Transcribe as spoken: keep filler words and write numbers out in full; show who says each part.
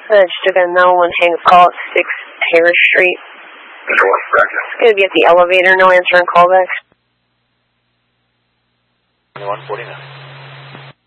Speaker 1: Uh, just took a nine one hang call at six Harris Street. It's going to be at the elevator, no answering callbacks.
Speaker 2: one forty-nine.